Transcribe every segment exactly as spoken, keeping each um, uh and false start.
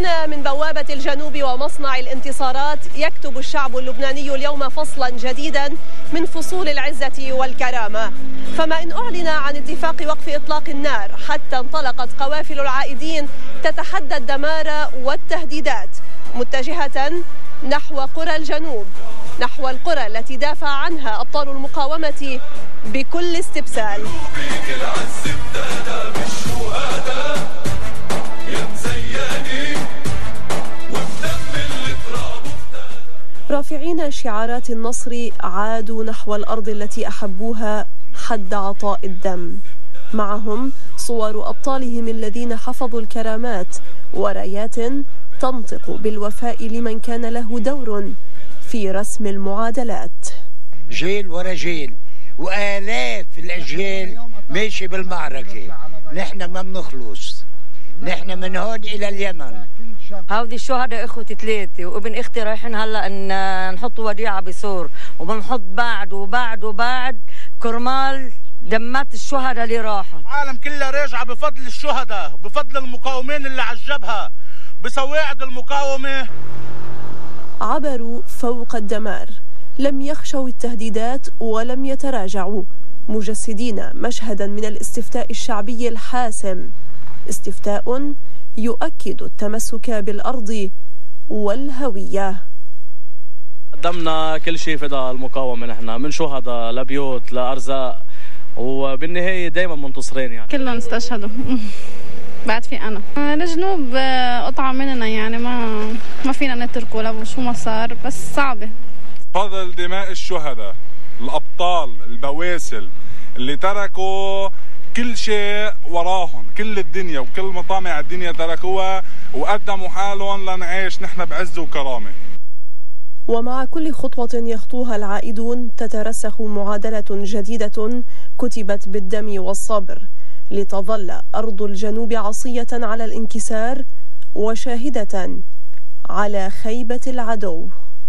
هنا من بوابة الجنوب ومصنع الانتصارات يكتب الشعب اللبناني اليوم فصلا جديدا من فصول العزة والكرامة. فما إن أعلن عن اتفاق وقف إطلاق النار حتى انطلقت قوافل العائدين تتحدى الدمار والتهديدات متجهة نحو قرى الجنوب، نحو القرى التي دافع عنها أبطال المقاومة بكل استبسال. رافعين شعارات النصر عادوا نحو الأرض التي أحبوها حد عطاء الدم، معهم صور أبطالهم الذين حفظوا الكرامات ورايات تنطق بالوفاء لمن كان له دور في رسم المعادلات. جيل ورا جيل وآلاف الأجيال ماشي بالمعركة، نحن ما بنخلص، نحن من هون إلى اليمن. هودي الشهداء اخوتي ثلاثه وابن اختي رايحين هلا ان نحط وديعه بسور وبنحط بعد وبعد وبعد كرمال دمات الشهداء اللي راحت. العالم كلها راجعه بفضل الشهداء، بفضل المقاومين اللي عجبها، بسواعد المقاومه. عبروا فوق الدمار، لم يخشوا التهديدات ولم يتراجعوا، مجسدين مشهدا من الاستفتاء الشعبي الحاسم، استفتاء يؤكد التمسك بالأرض والهوية. قدمنا كل شيء فداء المقاومة، نحن من شهداء لبيوت لأرزاق، وبالنهاية دايما منتصرين. يعني كلهم استشهدوا بعد في أنا الجنوب قطعة مننا، يعني ما ما فينا نتركه لو شو ما صار، بس صعبة. فضل دماء الشهداء الأبطال البواسل اللي تركوا كل شيء وراهم، كل الدنيا وكل مطامع الدنيا تركوها وقدموا حالهم لنعيش نحن بعز وكرامة. ومع كل خطوة يخطوها العائدون تترسخ معادلة جديدة كتبت بالدم والصبر لتظل أرض الجنوب عصية على الانكسار وشاهدة على خيبة العدو.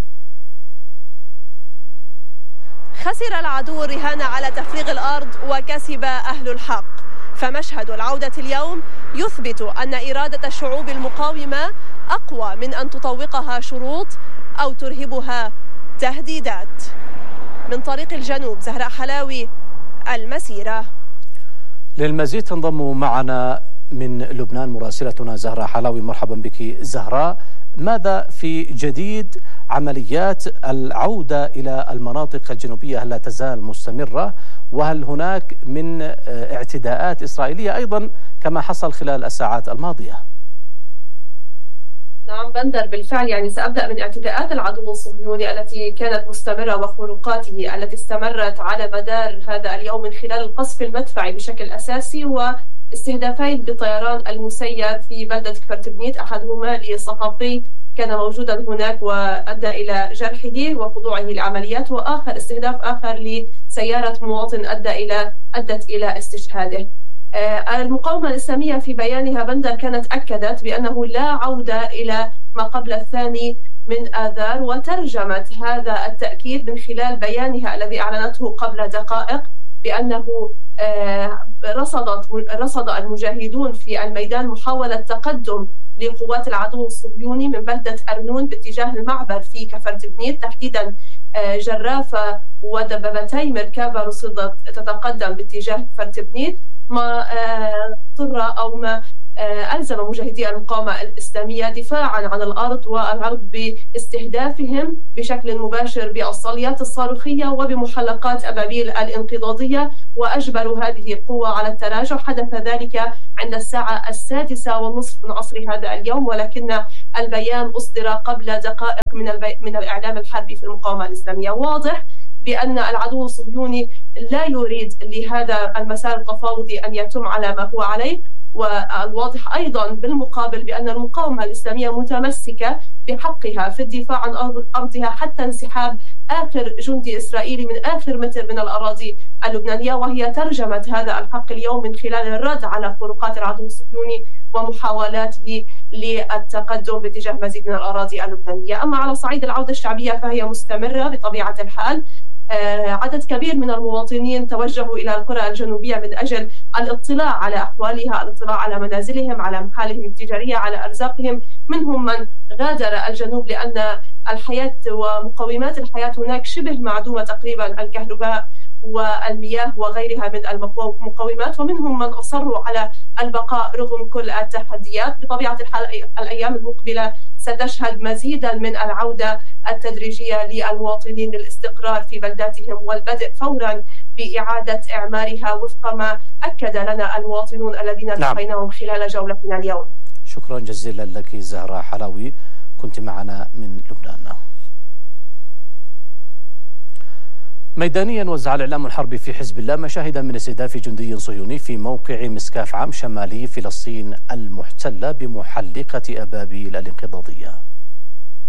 خسر العدو الرهان على تفريغ الأرض وكسب أهل الحق، فمشهد العودة اليوم يثبت أن إرادة الشعوب المقاومة أقوى من أن تطوقها شروط أو ترهبها تهديدات. من طريق الجنوب زهراء حلاوي، المسيرة. للمزيد تنضم معنا من لبنان مراسلتنا زهراء حلاوي. مرحبا بك زهراء. ماذا في جديد عمليات العودة إلى المناطق الجنوبية؟ هل لا تزال مستمرة؟ وهل هناك من اعتداءات إسرائيلية أيضا كما حصل خلال الساعات الماضية؟ نعم بندر، بالفعل يعني سأبدأ من اعتداءات العدو الصهيوني التي كانت مستمرة وخروقاته التي استمرت على مدار هذا اليوم من خلال القصف المدفعي بشكل أساسي واستهدافين بطيران المسير في بلدة كفرتبنيت، أحدهما لصحفي كان موجودا هناك وأدى إلى جرحه وخضوعه لعمليات، وآخر استهداف آخر لسيارة مواطن أدى إلى أدت إلى استشهاده. المقاومة الإسلامية في بيانها بندر كانت أكدت بأنه لا عودة إلى ما قبل الثاني من آذار، وترجمت هذا التأكيد من خلال بيانها الذي أعلنته قبل دقائق بأنه رصدت رصد المجاهدون في الميدان محاولة تقدم لقوات العدو الصهيوني من بلدة أرنون باتجاه المعبر في كفرتبنيت، تحديدا جرافة ودبابتي مركبة رصدت تتقدم باتجاه كفرتبنيت، ما اضطر أو ما ألزم مجاهدي المقاومة الإسلامية دفاعا عن الأرض والعرض باستهدافهم بشكل مباشر بالصاليات الصاروخية وبمحلقات أبابيل الانقضاضية، وأجبروا هذه القوة على التراجع. حدث ذلك عند الساعة السادسة والنصف من عصر هذا اليوم، ولكن البيان أصدر قبل دقائق من, البي... من الإعلام الحربي في المقاومة الإسلامية. واضح بأن العدو الصهيوني لا يريد لهذا المسار التفاوضي أن يتم على ما هو عليه، والواضح أيضا بالمقابل بأن المقاومة الإسلامية متمسكة بحقها في الدفاع عن أرضها حتى انسحاب آخر جندي إسرائيلي من آخر متر من الأراضي اللبنانية، وهي ترجمت هذا الحق اليوم من خلال الرد على خروقات العدو الصهيوني ومحاولاته للتقدم باتجاه مزيد من الأراضي اللبنانية. أما على صعيد العودة الشعبية فهي مستمرة بطبيعة الحال، عدد كبير من المواطنين توجهوا إلى القرى الجنوبية من أجل الاطلاع على أحوالها، الاطلاع على منازلهم، على محالهم التجارية، على أرزاقهم. منهم من غادر الجنوب لأن الحياة ومقومات الحياة هناك شبه معدومة تقريبا، الكهرباء والمياه وغيرها من المقومات، ومنهم من أصروا على البقاء رغم كل التحديات. بطبيعة الحال الأيام المقبلة ستشهد مزيدا من العودة التدريجية للمواطنين للاستقرار في بلداتهم والبدء فورا بإعادة إعمارها وفق ما أكد لنا المواطنون الذين التقيناهم نعم. خلال جولتنا اليوم. شكرا جزيلا لك زهراء حلاوي، كنت معنا من لبنان. ميدانيا وزع الإعلام الحربي في حزب الله مشاهدا من استهداف جندي صهيوني في موقع مسكاف عام شمالي فلسطين المحتلة بمحلقة أبابيل الانقضاضية.